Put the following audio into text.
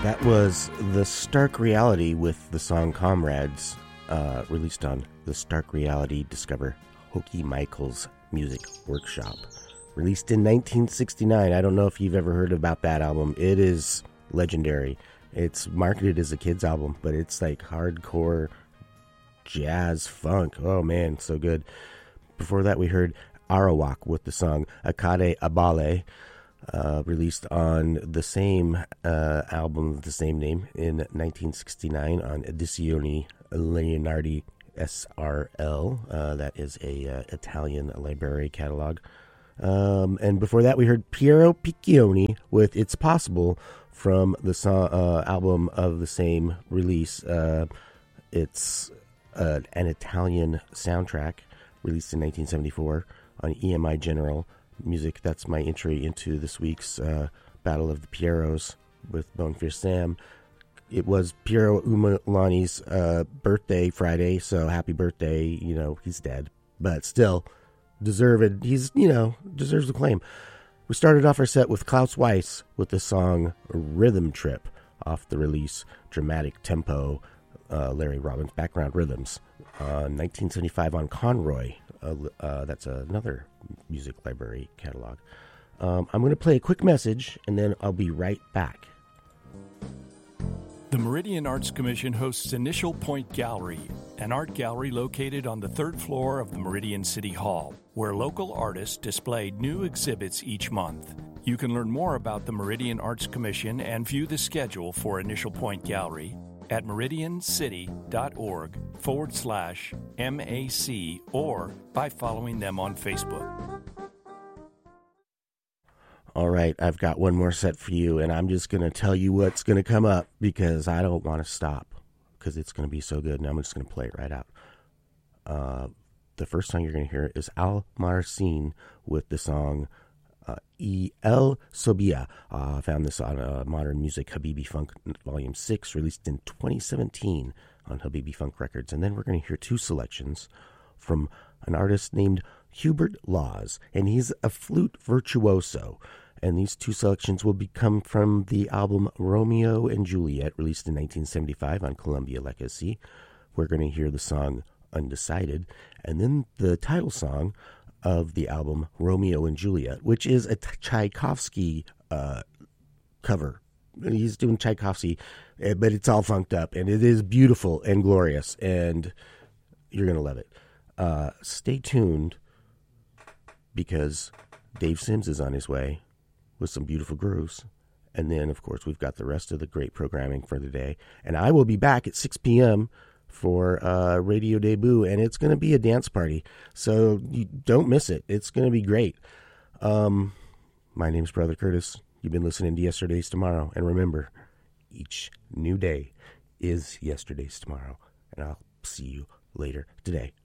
That was The Stark Reality with the song Comrades, released on the Stark Reality Discover Hokie Michaels Music Workshop. Released in 1969. I don't know if you've ever heard about that album. It is legendary. It's marketed as a kid's album, but it's like hardcore jazz funk. Oh man, so good. Before that we heard Arawak with the song Akade Abale, released on the same album of the same name in 1969 on Edizioni Leonardi SRL. That is a Italian library catalog. And before that we heard Piero Piccioni with It's Possible from the album of the same release. It's an Italian soundtrack released in 1974 on EMI General Music. That's my entry into this week's Battle of the Pieros with Bone Fierce Sam. It was Piero Umilani's birthday Friday, so happy birthday. You know, he's dead, but still deserved. He's, deserves the claim. We started off our set with Klaus Weiss with the song Rhythm Trip off the release Dramatic Tempo, Larry Robbins Background Rhythms, 1975 on Conroy. That's another music library catalog. I'm going to play a quick message, and then I'll be right back. The Meridian Arts Commission hosts Initial Point Gallery, an art gallery located on the third floor of the Meridian City Hall, where local artists display new exhibits each month. You can learn more about the Meridian Arts Commission and view the schedule for Initial Point Gallery at meridiancity.org/MAC or by following them on Facebook. All right, I've got one more set for you, and I'm just going to tell you what's going to come up because I don't want to stop because it's going to be so good, and I'm just going to play it right out. The first song you're going to hear is Al Marcin with the song El Sobia. I found this on Modern Music Habibi Funk Volume 6, released in 2017 on Habibi Funk Records. And then we're going to hear two selections from an artist named Hubert Laws, and he's a flute virtuoso. And these two selections will come from the album Romeo and Juliet, released in 1975 on Columbia Legacy. We're going to hear the song Undecided, and then the title song of the album Romeo and Juliet, which is a Tchaikovsky cover. He's doing Tchaikovsky, but it's all funked up, and it is beautiful and glorious, and you're going to love it. Stay tuned, because Dave Sims is on his way with some beautiful grooves. And then, of course, we've got the rest of the great programming for the day. And I will be back at 6 p.m. for Radio Debut, and it's going to be a dance party. So you don't miss it. It's going to be great. My name's Brother Curtis. You've been listening to Yesterday's Tomorrow. And remember, each new day is yesterday's tomorrow. And I'll see you later today.